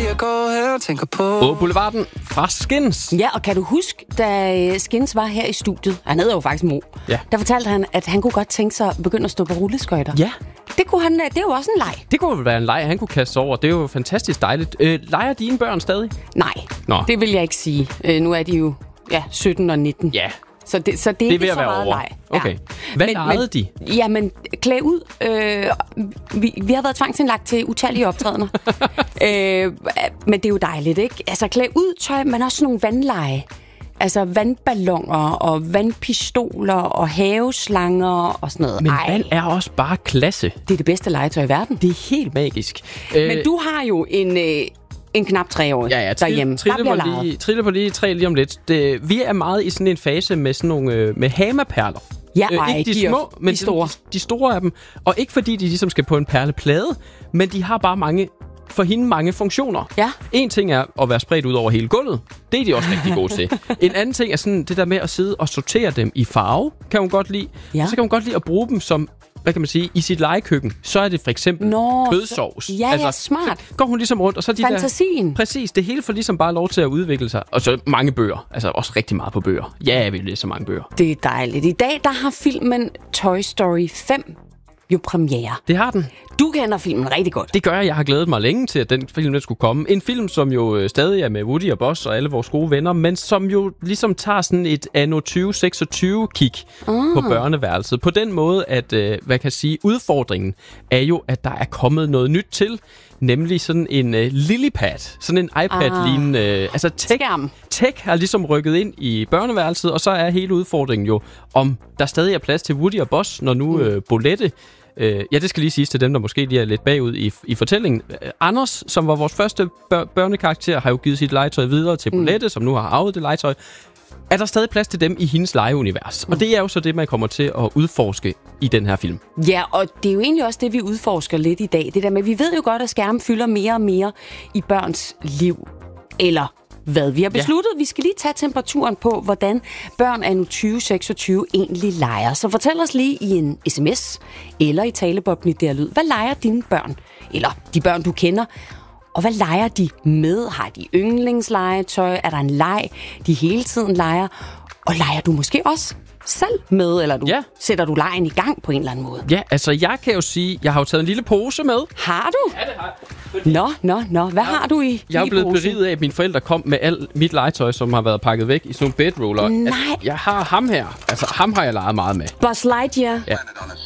jeg går her og tænker på Boulevarden fra Skins. Ja, og kan du huske, da Skins var her i studiet, han hedder jo faktisk Mo, der fortalte han, at han kunne godt tænke sig at begynde at stå på rulleskøjter. Ja. Det er jo også en leg. Det kunne være en leg, han kunne kaste sig over. Det er jo fantastisk dejligt. Leger dine børn stadig? Nej, det vil jeg ikke sige. Nu er de jo 17 og 19. Ja. Så det er ikke så meget leg. Okay. Hvad legede de? Jamen, klæd ud. Vi har været tvangsindlagt til utallige optrædener. Men det er jo dejligt, ikke? Altså, klæd ud tøj, men også nogle vandlege. Altså vandballoner og vandpistoler og haveslanger og sådan noget. Men vand er også bare klasse. Det er det bedste legetøj i verden. Det er helt magisk. Men du har jo en knap 3-årig derhjemme. Trille på lige 3 lige om lidt. Vi er meget i sådan en fase med sådan nogle med hamaperler. Ja, ikke de små, men de store. De store af dem. Og ikke fordi de ligesom skal på en perleplade, men de har bare mange funktioner. Ja. En ting er at være spredt ud over hele gulvet. Det er de også rigtig gode til. En anden ting er sådan det der med at sidde og sortere dem i farve, kan hun godt lide. Ja. Så kan hun godt lide at bruge dem som, hvad kan man sige, i sit legekøkken. Så er det for eksempel kødsovs. Ja, smart. Så går hun ligesom rundt, og så fantasien. Præcis, det hele får ligesom bare lov til at udvikle sig. Og så mange bøger. Altså også rigtig meget på bøger. Ja, vi læser mange bøger. Det er dejligt. I dag, der har filmen Toy Story 5 jo premiere. Det har den. Du kender filmen rigtig godt. Det gør jeg. Jeg har glædet mig længe til, at den film skulle komme. En film, som jo stadig er med Woody og Buzz og alle vores gode venner, men som jo ligesom tager sådan et anno 2026-kig på børneværelset. På den måde, at, hvad kan jeg sige, udfordringen er jo, at der er kommet noget nyt til, nemlig sådan en LilyPad. Sådan en iPad-lignende... altså tech har ligesom rykket ind i børneværelset, og så er hele udfordringen jo, om der stadig er plads til Woody og Buzz, når nu Bolette... det skal lige siges til dem, der måske lige er lidt bagud i fortællingen. Anders, som var vores første børnekarakter, har jo givet sit legetøj videre til Bolette, som nu har arvet det legetøj. Er der stadig plads til dem i hendes legeunivers? Og det er jo så det, man kommer til at udforske i den her film. Ja, og det er jo egentlig også det, vi udforsker lidt i dag. Det der med, vi ved jo godt, at skærmen fylder mere og mere i børns liv. Eller hvad vi har besluttet. Vi skal lige tage temperaturen på, hvordan børn anno 2026 egentlig leger. Så fortæl os lige i en sms eller i taleboblen i der lyd. Hvad leger dine børn? Eller de børn, du kender? Og hvad leger de med? Har de yndlingslegetøj? Er der en leg, de hele tiden leger? Og leger du måske også selv med, eller sætter du legen i gang på en eller anden måde? Ja, altså jeg kan jo sige, jeg har jo taget en lille pose med. Har du? Ja, det har jeg. Nå. Hvad har du i? Jeg er blevet beriget af, at mine forældre kom med alt mit legetøj, som har været pakket væk i sådan nogle bedroller. Nej. Altså, jeg har ham her. Altså ham har jeg leget meget med. Buzz Lightyear? Ja.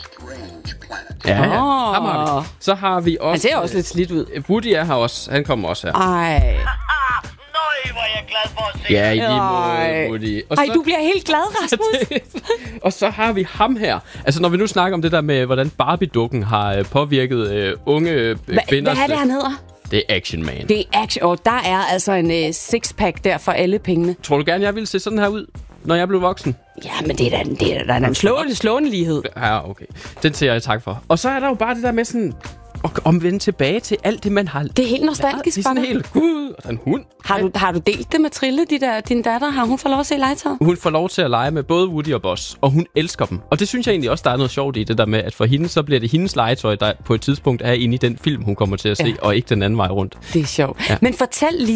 Ham har vi. Så har vi også... Han ser også lidt slidt ud. Woody er her også. Han kommer også her. Ej. Hvor er jeg glad for at se. Ja, i lige måde, Woody. Ej, du bliver helt glad, Rasmus. Og så har vi ham her. Altså, når vi nu snakker om det der med, hvordan Barbie-dukken har påvirket unge kvinder. Hvad er det, han hedder? Det er Action Man. Det er Action, og der er altså en sixpack der for alle pengene. Tror du gerne, jeg ville se sådan her ud, når jeg blev voksen? Ja, men det er da en slående lighed. Ja, okay. Den siger jeg tak for. Og så er der jo bare det der med sådan... Og vende tilbage til alt det, man har... Det er helt nostalgisk. Det er sådan helt... Gud, og en hund. Har du delt det med Trille, din datter? Har hun fået lov at se legetøj? Hun får lov til at lege med både Woody og Buzz, og hun elsker dem. Og det synes jeg egentlig også, der er noget sjovt i det der med, at for hende, så bliver det hendes legetøj, der på et tidspunkt er inde i den film, hun kommer til at se, og ikke den anden vej rundt. Det er sjovt. Ja. Men fortæl lige